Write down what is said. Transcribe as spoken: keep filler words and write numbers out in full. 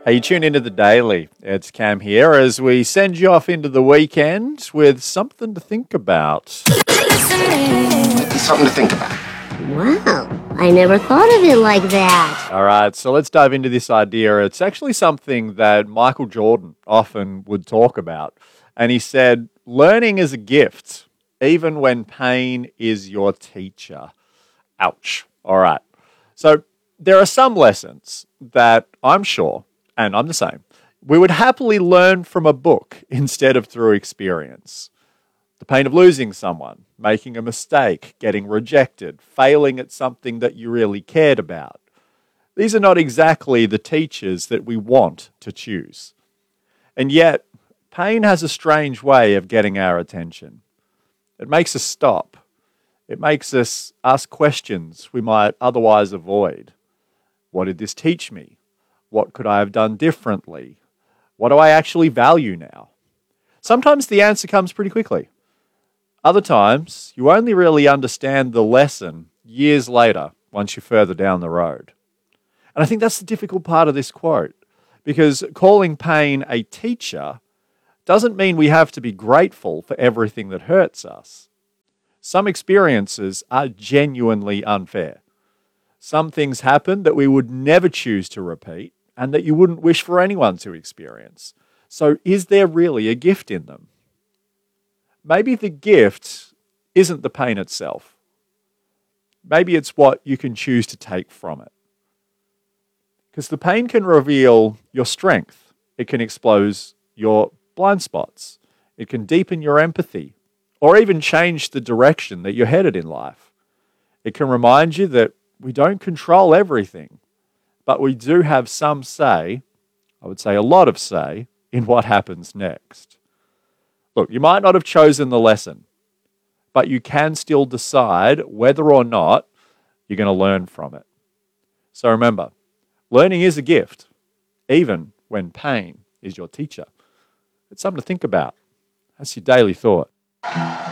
Hey, you tune into The Daily. It's Cam here as we send you off into the weekend with something to think about. Something to think about. Wow, I never thought of it like that. All right, so let's dive into this idea. It's actually something that Michael Jordan often would talk about. And he said, learning is a gift, even when pain is your teacher. Ouch. All right. So there are some lessons that I'm sure, and I'm the same, we would happily learn from a book instead of through experience. The pain of losing someone, making a mistake, getting rejected, failing at something that you really cared about. These are not exactly the teachers that we want to choose. And yet, pain has a strange way of getting our attention. It makes us stop. It makes us ask questions we might otherwise avoid. What did this teach me? What could I have done differently? What do I actually value now? Sometimes the answer comes pretty quickly. Other times, you only really understand the lesson years later once you're further down the road. And I think that's the difficult part of this quote, because calling pain a teacher doesn't mean we have to be grateful for everything that hurts us. Some experiences are genuinely unfair. Some things happen that we would never choose to repeat and that you wouldn't wish for anyone to experience. So is there really a gift in them? Maybe the gift isn't the pain itself. Maybe it's what you can choose to take from it. Because the pain can reveal your strength. It can expose your blind spots. It can deepen your empathy, or even change the direction that you're headed in life. It can remind you that we don't control everything, but we do have some say, I would say a lot of say, in what happens next. Look, you might not have chosen the lesson, but you can still decide whether or not you're going to learn from it. So remember, learning is a gift, even when pain is your teacher. It's something to think about. That's your daily thought.